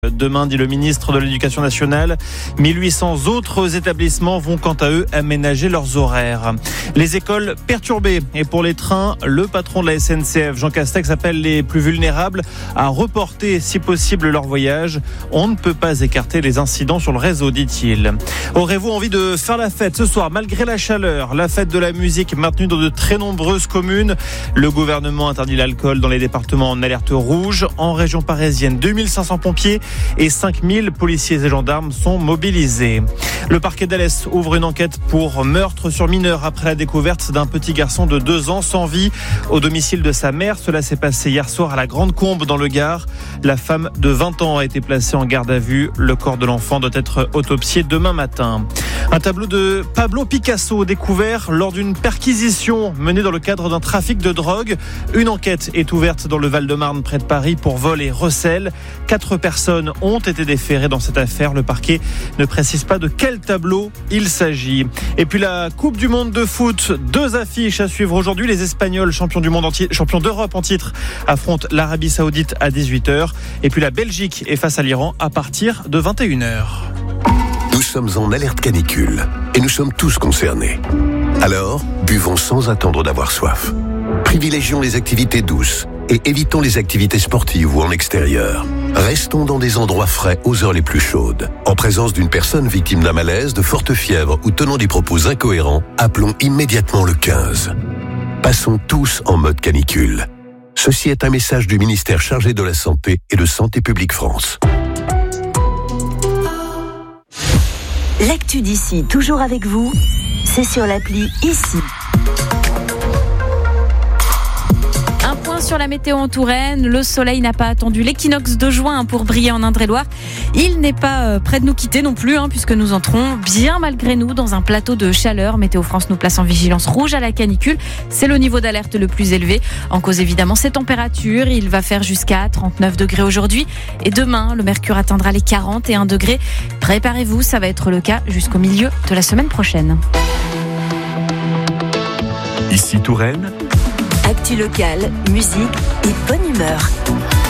Demain, dit le ministre de l'Éducation nationale, 1800 autres établissements vont quant à eux aménager leurs horaires. Les écoles perturbées et pour les trains, le patron de la SNCF, Jean Castex, appelle les plus vulnérables à reporter si possible leur voyage. On ne peut pas écarter les incidents sur le réseau, dit-il. Aurez-vous envie de faire la fête ce soir malgré la chaleur? La fête de la musique maintenue dans de très nombreuses communes. Le gouvernement interdit l'alcool dans les départements en alerte rouge. En région parisienne, 2500 pompiers et 5000 policiers et gendarmes sont mobilisés. Le parquet d'Alès ouvre une enquête pour meurtre sur mineur après la découverte d'un petit garçon de 2 ans sans vie au domicile de sa mère. Cela s'est passé hier soir à la Grande Combe dans le Gard. La femme de 20 ans a été placée en garde à vue. Le corps de l'enfant doit être autopsié demain matin. Un tableau de Pablo Picasso découvert lors d'une perquisition menée dans le cadre d'un trafic de drogue. Une enquête est ouverte dans le Val-de-Marne près de Paris pour vol et recel. 4 personnes ont été déférées dans cette affaire. Le parquet ne précise pas de quel tableau il s'agit. Et puis la Coupe du Monde de foot, 2 affiches à suivre aujourd'hui. Les Espagnols, champions d'Europe en titre, affrontent l'Arabie Saoudite à 18h. Et puis la Belgique est face à l'Iran à partir de 21h. Nous sommes en alerte canicule et nous sommes tous concernés. Alors, buvons sans attendre d'avoir soif. Privilégions les activités douces et évitons les activités sportives ou en extérieur. Restons dans des endroits frais aux heures les plus chaudes. En présence d'une personne victime d'un malaise, de forte fièvre ou tenant des propos incohérents, appelons immédiatement le 15. Passons tous en mode canicule. Ceci est un message du ministère chargé de la Santé et de Santé publique France. L'actu d'ici, toujours avec vous, c'est sur l'appli Ici. Un point sur la météo en Touraine. Le soleil n'a pas attendu l'équinoxe de juin pour briller en Indre-et-Loire. Il n'est pas près de nous quitter non plus, puisque nous entrons bien malgré nous dans un plateau de chaleur. Météo France nous place en vigilance rouge à la canicule. C'est le niveau d'alerte le plus élevé. En cause évidemment ces températures. Il va faire jusqu'à 39 degrés aujourd'hui. Et demain, le mercure atteindra les 41 degrés. Préparez-vous, ça va être le cas jusqu'au milieu de la semaine prochaine. Ici Touraine. Actu locale, musique et bonne humeur.